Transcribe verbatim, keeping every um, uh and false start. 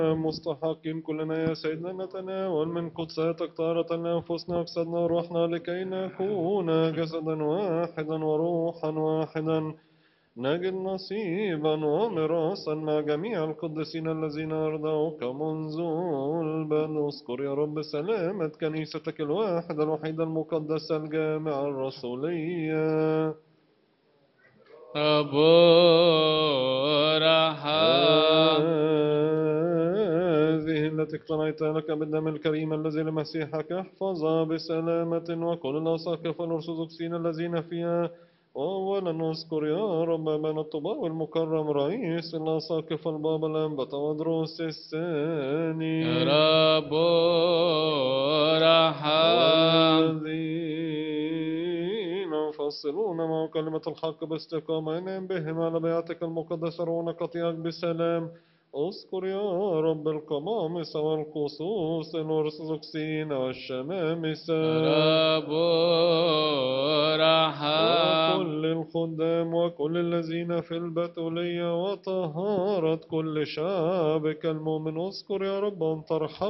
مستحقين كلنا يا سيدنا نتناول من قدساتك طهارة لأنفسنا وجسدنا وروحنا لكي نكون جسدا واحدا وروحا واحدا نجد نصيبا وميراثا مع جميع القديسين الذين أرضوك منذ البدء. اذكر يا رب سلامة كنيستك الواحدة الوحيدة المقدسة الجامعة الرسولية. أبو رحم هذه التي اقتنيت لك بالدم الكريم الذي لمسيحك احفظها بسلامة، وكل الأساقفة الأرثوذكسيين الذين فيها. وأولا نذكر يا رب بن الطباء المكرم رئيس الأساقفة البابا الأنبا تودروس الثاني يا رب رحم والذين يفصلون مع كلمة الحق باستقامة ينام بهم على بيعتك المقدسة رونق قطيعك بسلام. اذكر يا رب القمامسة والقصوص الأرثوذكسيين والشمامسة يا رب رحم وكل الخدام وكل الذين في البتولية وطهارة كل شعبك المؤمن. اذكر يا رب أن ترحم